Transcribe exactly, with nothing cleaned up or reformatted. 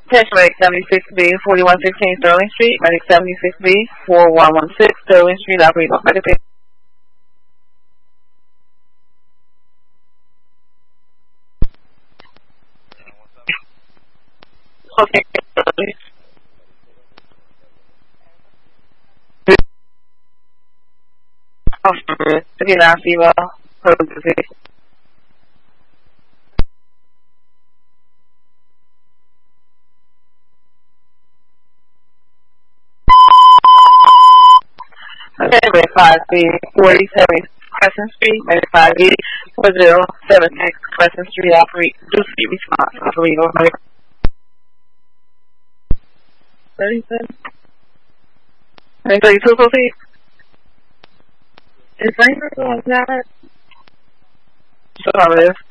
Attention Medic seventy-six B, forty-one sixteen Sterling Street. Medic seventy-six B, forty-one sixteen Sterling Street. Operator on medic. Okay. Officer, again, I see well. Okay, Medic five B, forty-seven Crescent Street. Medic five B, four zero seven six Crescent Street. Operate. Do see response. Operator on medic. thirty-seven. thirty-two, proceed. Is Ranger going down? Sure, it is.